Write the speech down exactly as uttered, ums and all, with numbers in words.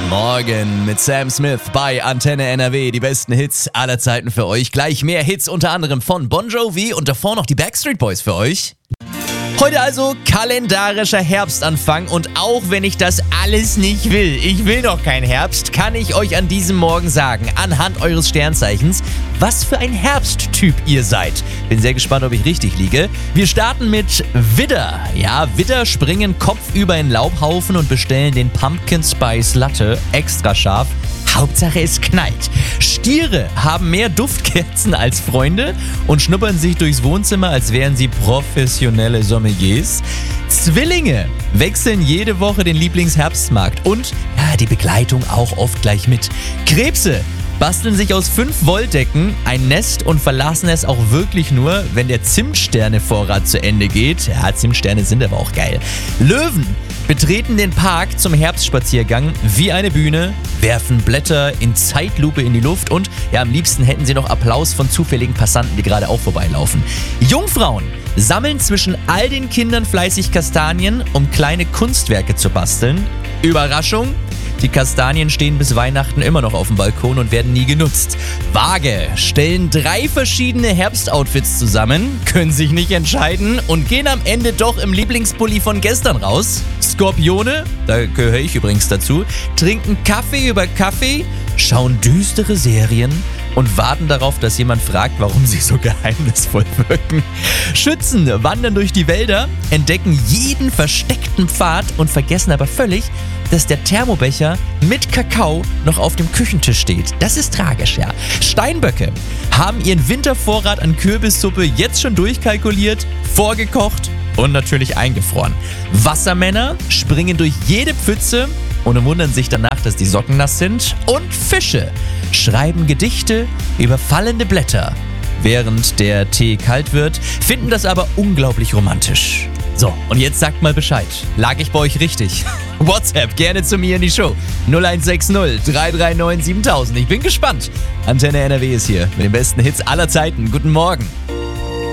Morgen mit Sam Smith bei Antenne N R W. Die besten Hits aller Zeiten für euch. Gleich mehr Hits unter anderem von Bon Jovi und davor noch die Backstreet Boys für euch. Heute also kalendarischer Herbstanfang und auch wenn ich das alles nicht will, ich will noch keinen Herbst, kann ich euch an diesem Morgen sagen, anhand eures Sternzeichens, was für ein Herbsttyp ihr seid. Bin sehr gespannt, ob ich richtig liege. Wir starten mit Widder. Ja, Widder springen kopfüber in Laubhaufen und bestellen den Pumpkin Spice Latte extra scharf. Hauptsache es knallt. Stiere haben mehr Duftkerzen als Freunde und schnuppern sich durchs Wohnzimmer, als wären sie professionelle Sommeliers. Zwillinge wechseln jede Woche den Lieblingsherbstmarkt und ja, die Begleitung auch oft gleich mit. Krebse basteln sich aus fünf Wolldecken ein Nest und verlassen es auch wirklich nur, wenn der Zimtsterne-Vorrat zu Ende geht. Ja, Zimtsterne sind aber auch geil. Löwen betreten den Park zum Herbstspaziergang wie eine Bühne, werfen Blätter in Zeitlupe in die Luft und ja, am liebsten hätten sie noch Applaus von zufälligen Passanten, die gerade auch vorbeilaufen. Jungfrauen sammeln zwischen all den Kindern fleißig Kastanien, um kleine Kunstwerke zu basteln. Überraschung! Die Kastanien stehen bis Weihnachten immer noch auf dem Balkon und werden nie genutzt. Waage stellen drei verschiedene Herbstoutfits zusammen, können sich nicht entscheiden und gehen am Ende doch im Lieblingspulli von gestern raus. Skorpione, da gehöre ich übrigens dazu, trinken Kaffee über Kaffee, schauen düstere Serien und warten darauf, dass jemand fragt, warum sie so geheimnisvoll wirken. Schützen wandern durch die Wälder, entdecken jeden versteckten Pfad und vergessen aber völlig, dass der Thermobecher mit Kakao noch auf dem Küchentisch steht. Das ist tragisch, ja. Steinböcke haben ihren Wintervorrat an Kürbissuppe jetzt schon durchkalkuliert, vorgekocht und natürlich eingefroren. Wassermänner springen durch jede Pfütze und wundern sich danach, dass die Socken nass sind. Und Fische schreiben Gedichte über fallende Blätter, während der Tee kalt wird, finden das aber unglaublich romantisch. So, und jetzt sagt mal Bescheid. Lag ich bei euch richtig? WhatsApp gerne zu mir in die Show. null eins sechs null drei drei neun siebentausend. Ich bin gespannt. Antenne N R W ist hier mit den besten Hits aller Zeiten. Guten Morgen.